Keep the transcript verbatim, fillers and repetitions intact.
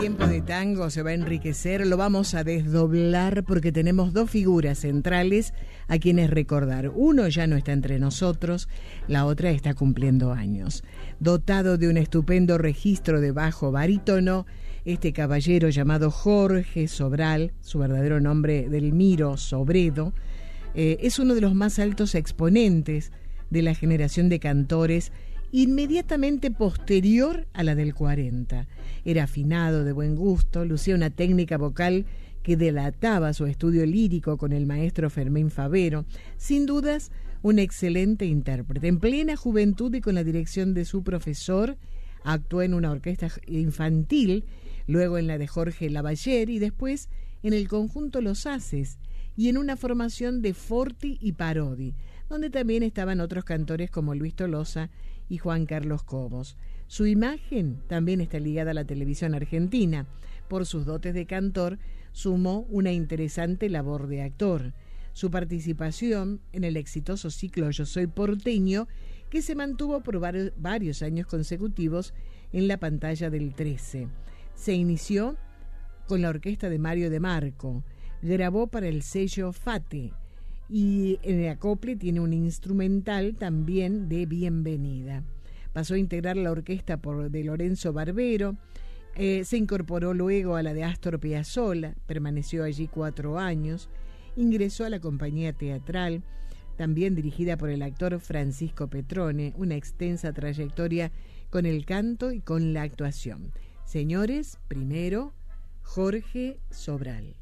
tiempo de tango se va a enriquecer, lo vamos a desdoblar porque tenemos dos figuras centrales a quienes recordar. Uno ya no está entre nosotros, la otra está cumpliendo años. Dotado de un estupendo registro de bajo barítono, este caballero llamado Jorge Sobral, su verdadero nombre Delmiro Sobredo, eh, es uno de los más altos exponentes de la generación de cantores inmediatamente posterior a la del cuarenta. Era afinado, de buen gusto, lucía una técnica vocal que delataba su estudio lírico con el maestro Fermín Favero. Sin dudas, un excelente intérprete. En plena juventud y con la dirección de su profesor, actuó en una orquesta infantil, luego en la de Jorge Lavallée y después en el conjunto Los Haces y en una formación de Forti y Parodi, donde también estaban otros cantores como Luis Tolosa y Juan Carlos Cobos. Su imagen también está ligada a la televisión argentina. Por sus dotes de cantor, sumó una interesante labor de actor. Su participación en el exitoso ciclo Yo Soy Porteño, que se mantuvo por varios años consecutivos en la pantalla del trece. Se inició con la orquesta de Mario de Marco, grabó para el sello Fate, y en el acople tiene un instrumental también de Bienvenida. Pasó a integrar la orquesta por, de Lorenzo Barbero, eh, se incorporó luego a la de Astor Piazzolla, permaneció allí cuatro años, ingresó a la compañía teatral, también dirigida por el actor Francisco Petrone, una extensa trayectoria con el canto y con la actuación. Señores, primero, Jorge Sobral.